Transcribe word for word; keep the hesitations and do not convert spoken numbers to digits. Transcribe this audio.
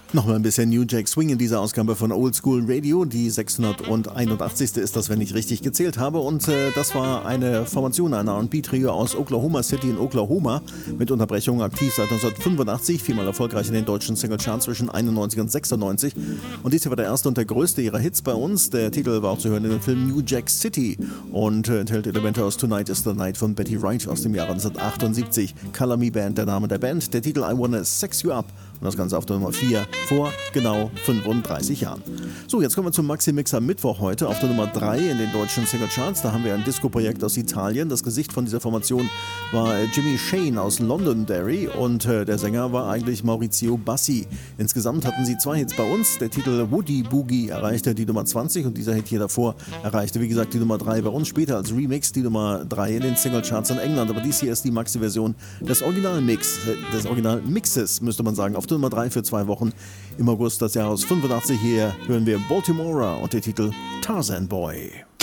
Nochmal ein bisschen New Jack Swing in dieser Ausgabe von Old School Radio. Die sechshunderteinundachtzigste ist das, wenn ich richtig gezählt habe. Und äh, das war eine Formation, ein R und B-Trio aus Oklahoma City in Oklahoma. Mit Unterbrechung aktiv seit neunzehnhundertfünfundachtzig, viermal erfolgreich in den deutschen Singlecharts zwischen einundneunzig und sechsundneunzig. Und dies hier war der erste und der größte ihrer Hits bei uns. Der Titel war auch zu hören in dem Film New Jack City und äh, enthält Elemente aus Tonight is the Night von Betty Wright aus dem Jahre neunzehnhundertachtundsiebzig. Color Me Band, der Name der Band. Der Titel I Wanna Sex You Up. Und das Ganze auf der Nummer vier vor genau fünfunddreißig Jahren. So, jetzt kommen wir zum Maxi-Mixer Mittwoch heute auf der Nummer drei in den deutschen Singlecharts. Da haben wir ein Disco-Projekt aus Italien. Das Gesicht von dieser Formation war Jimmy Shane aus Londonderry und äh, der Sänger war eigentlich Maurizio Bassi. Insgesamt hatten sie zwei Hits bei uns. Der Titel Woody Boogie erreichte die Nummer zwanzig und dieser Hit hier davor erreichte, wie gesagt, die Nummer drei bei uns. Später als Remix die Nummer drei in den Singlecharts in England. Aber dies hier ist die Maxi-Version des Original-Mix, des Original-Mixes, müsste man sagen, auf der Nummer drei für zwei Wochen im August des Jahres fünfundachtzig. Hier hören wir Baltimora und der Titel Tarzan Boy.